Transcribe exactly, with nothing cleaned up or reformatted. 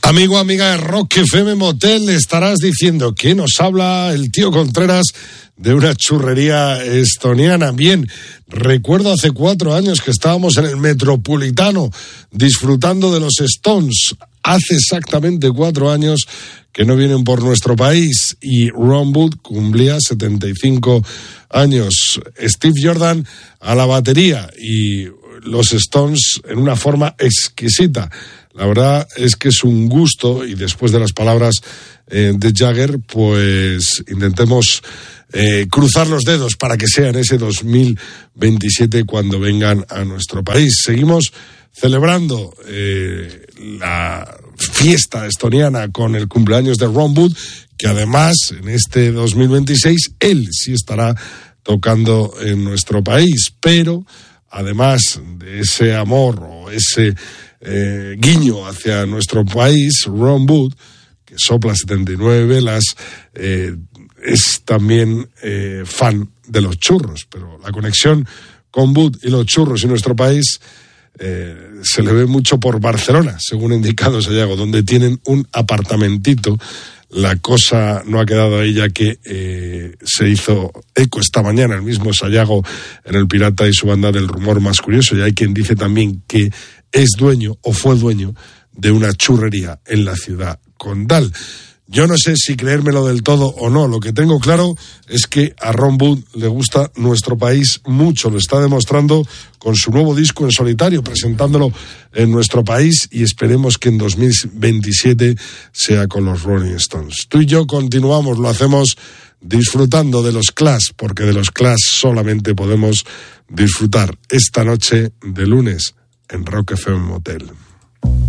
Amigo, amiga de Rock F M Motel, estarás diciendo que nos habla el tío Contreras de una churrería estoniana. Bien, recuerdo hace cuatro años que estábamos en el Metropolitano disfrutando de los Stones. Hace exactamente cuatro años que no vienen por nuestro país y Ron Wood cumplía setenta y cinco años. Steve Jordan a la batería y los Stones en una forma exquisita. La verdad es que es un gusto, y después de las palabras eh, de Jagger, pues intentemos eh, cruzar los dedos para que sea en ese dos mil veintisiete cuando vengan a nuestro país. Seguimos celebrando eh, la fiesta estoniana con el cumpleaños de Ron Wood, que además en este dos mil veintiséis él sí estará tocando en nuestro país, pero además de ese amor o ese Eh, guiño hacia nuestro país, Ron Wood, que sopla setenta y nueve velas, eh, es también eh, fan de los churros, pero la conexión con Wood y los churros en nuestro país eh, se le ve mucho por Barcelona, según ha indicado Sayago, donde tienen un apartamentito. La cosa no ha quedado ahí, ya que eh, se hizo eco esta mañana el mismo Sayago en El Pirata y su banda del rumor más curioso, y hay quien dice también que es dueño o fue dueño de una churrería en la ciudad condal. Yo no sé si creérmelo del todo o no. Lo que tengo claro es que a Ron Wood le gusta nuestro país mucho. Lo está demostrando con su nuevo disco en solitario, presentándolo en nuestro país, y esperemos que en dos mil veintisiete sea con los Rolling Stones. Tú y yo continuamos, lo hacemos disfrutando de los Clash, porque de los Clash solamente podemos disfrutar esta noche de lunes en Rock F M Motel.